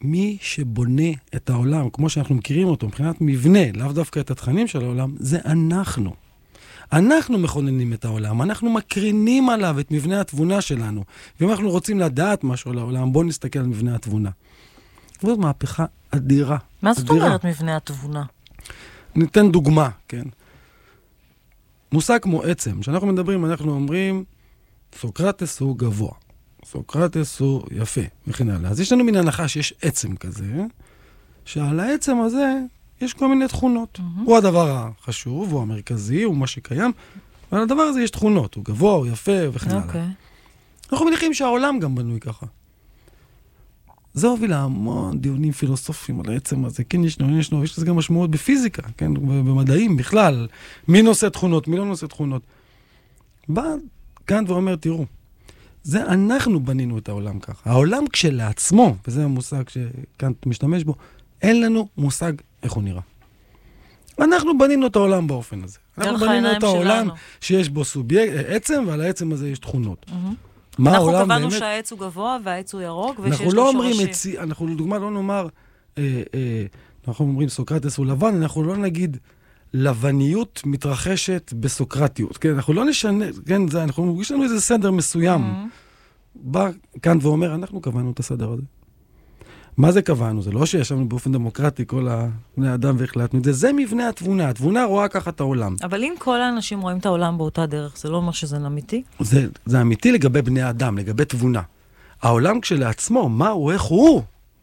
מי שבונה את העולם, כמו שאנחנו מכירים אותו, מבחינת מבנה, לאו דווקא את התכנים של העולם, זה אנחנו. אנחנו מכוננים את העולם, אנחנו מקרינים עליו את מבנה התבונה שלנו. ואם אנחנו רוצים לדעת משהו על העולם, בואו נסתכל על מבנה התבונה. זאת מהפכה אדירה. מה זאת אומרת מבנה התבונה? ניתן דוגמה, כן. מושג כמו עצם, כשאנחנו מדברים, אנחנו אומרים, סוקרטס הוא גבוה, סוקרטס הוא יפה, וכן הלאה. אז יש לנו מין הנחה שיש עצם כזה, שעל העצם הזה יש כל מיני תכונות. הוא הדבר החשוב, הוא המרכזי, הוא מה שקיים, ועל הדבר הזה יש תכונות, הוא גבוה, הוא יפה, וכן הלאה. אנחנו מניחים שהעולם גם בנוי ככה. זה הוביל להמון דיונים פילוסופיים על העצם הזה. כן, יש לזה גם משמעות בפיזיקה, כן, במדעים בכלל. מי נושא תכונות, מי לא נושא תכונות. בא קאנט ואומר, תראו, זה אנחנו בנינו את העולם ככה. העולם כשלעצמו, וזה המושג שקאנט משתמש בו, אין לנו מושג איך הוא נראה. אנחנו בנינו את העולם באופן הזה. אנחנו בנינו את העולם שיש בו עצם, ועל העצם הזה יש תכונות. אנחנו קבענו שהעץ הוא גבוה והעץ הוא ירוק ושיש לו שורשים. אנחנו לדוגמה לא נאמר, אנחנו אומרים סוקרטס הוא לבן, אנחנו לא נגיד לבניות מתרחשת בסוקרטיות. כן, אנחנו לא נשנה, כן, יש לנו איזה סדר מסוים. בא כאן ואומר, אנחנו קבענו את הסדר הזה. מה זה קבענו? זה לא שישבנו באופן דמוקרטי כל בני האדם והחלטנו את זה. זה מבנה התבונה. התבונה רואה ככה את העולם. אבל אם כל האנשים רואים את העולם באותה דרך, זה לא אומר שזה אמיתי? זה אמיתי לגבי בני האדם, לגבי תבונה. העולם כשלעצמו, מה הוא, איך הוא?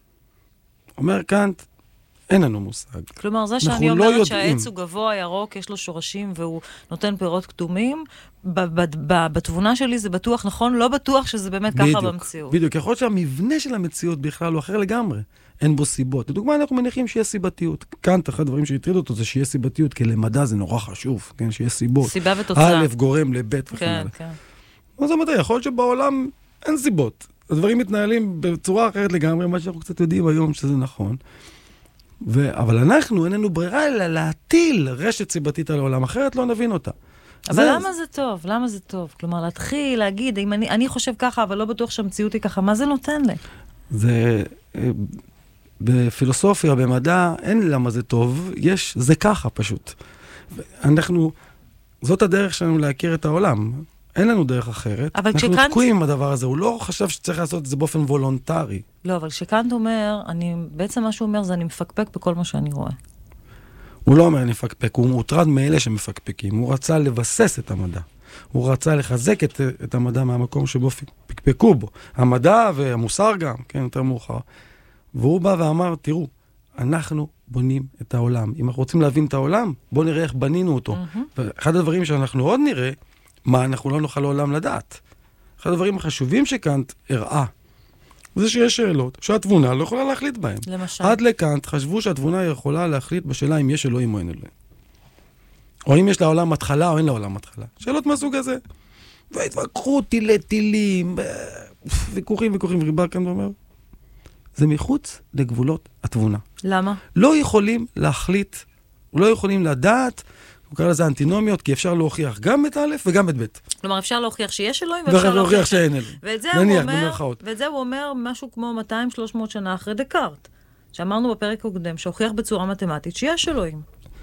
אומר קאנט, אין לנו מושג. כלומר, זה שאני אומרת שהעץ הוא גבוה, ירוק, יש לו שורשים והוא נותן פירות כתומים, בתבונה שלי זה בטוח נכון, לא בטוח שזה באמת ככה במציאות. בדיוק, יכול להיות שהמבנה של המציאות בכלל הוא אחר לגמרי. אין בו סיבות. לדוגמה, אנחנו מניחים שיש סיבתיות. קאנט, אחד הדברים שהטריד אותו זה שיש סיבתיות, כי למדע זה נורא חשוב, כן, שיש סיבות. סיבה ותוצאה. א' גורם לב' וכן הלאה. כן. אז זאת אומרת, יכול להיות שבעולם אין סיבות. הדברים מתנהלים בצורה אחרת לגמרי, מה שאנחנו קצת יודעים היום שזה נכון. אבל אנחנו, אין לנו ברירה אלא להטיל רשת סיבתית על העולם, אחרת לא נבין אותה. אבל למה זה טוב? למה זה טוב? כלומר, להתחיל, להגיד, אם אני חושב ככה, אבל לא בטוח שהמציאות היא ככה, מה זה נותן לי? זה, בפילוסופיה, במדע, אין למה זה טוב, זה ככה פשוט. זאת הדרך שלנו להכיר את העולם. אין לנו דרך אחרת. אנחנו תקועים עם הדבר הזה. הוא לא חשב שצריך לעשות את זה באופן וולונטרי. לא, אבל כשקאנט אומר, בעצם מה שהוא אומר זה אני מפקפק בכל מה שאני רואה. הוא לא אומר אני מפקפק, הוא מוטרד מאלה שמפקפקים. הוא רצה לבסס את המדע. הוא רצה לחזק את המדע מהמקום שבו פקפקו בו. המדע והמוסר גם, כן, יותר מאוחר. והוא בא ואמר, תראו, אנחנו בונים את העולם. אם אנחנו רוצים להבין את העולם, בואו נראה איך בנינו אותו. ואחד הדברים שאנחנו עוד נראה, מה אנחנו לא נוכל לעולם לדעת. אחד הדברים החשובים שקאנט הראה, זה שיש שאלות שהתבונה לא יכולה להחליט בהן. למשל. עד לקאנט חשבו שהתבונה יכולה להחליט בשאלה אם יש אלוהים או אין אלוהים. או אם יש לעולם התחלה או אין לעולם התחלה. שאלות מהסוג הזה. והתווכחו טילים, ויכוחים, ובא כאן ואומר, זה מחוץ לגבולות התבונה. למה? לא יכולים להחליט, לא יכולים לדעת, הוא קרא לזה אנטינומיות, כי אפשר להוכיח גם את א' וגם את ב'. כלומר, אפשר להוכיח שיש אלוהים, ואפשר להוכיח שאין אלוהים. ואת זה הוא אומר משהו כמו 200-300 שנה אחרי דקארט, שאמרנו בפרק הקודם, שהוכיח בצורה מתמטית שיש אלוהים.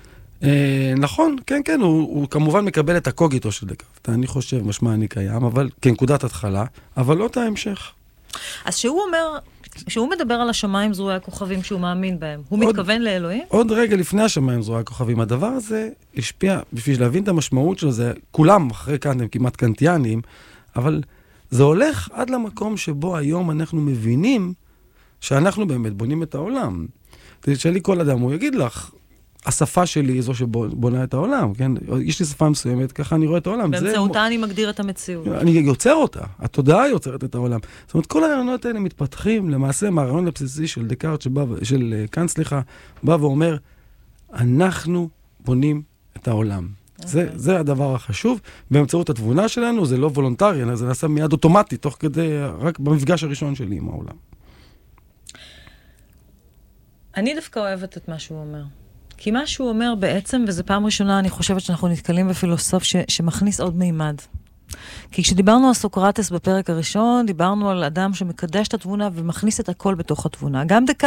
נכון, כן, הוא כמובן מקבל את הקוגיטו של דקארט. אני חושב, משמע אני קיים, אבל כנקודת התחלה, אבל לא את ההמשך. אז שהוא מדבר על השמיים זרועי הכוכבים שהוא מאמין בהם, הוא מתכוון לאלוהים? עוד רגע לפני השמיים זרועי הכוכבים, הדבר הזה השפיע, בשביל להבין את המשמעות של זה, כולם אחרי קאנט הם כמעט קאנטיאנים, אבל זה הולך עד למקום שבו היום אנחנו מבינים שאנחנו באמת בונים את העולם. תשאלי כל אדם, הוא יגיד לך, השפה שלי היא זו שבונה את העולם, כן? יש לי שפה מסוימת, ככה אני רואה את העולם. באמצעותה אני מגדיר את המציאות. אני יוצר אותה, התודעה יוצרת את העולם. זאת אומרת, כל הרעיונות האלה מתפתחים, למעשה, מהרעיון הבסיסי של דקארט, של קאנט, בא ואומר, אנחנו בונים את העולם. זה הדבר החשוב. באמצעות התבונה שלנו, זה לא וולונטרי, זה נעשה מיד אוטומטי, תוך כדי, רק במפגש הראשון שלי עם העולם. אני דווקא אוהבת את מה שהוא אומר. כי מה שהוא אומר בעצם, וזו פעם ראשונה, אני חושבת שאנחנו נתקלים בפילוסוף שמכניס עוד מימד. כי כשדיברנו על סוקרטס בפרק הראשון, דיברנו על אדם שמקדש את התבונה ומכניס את הכל בתוך התבונה. גם דקארט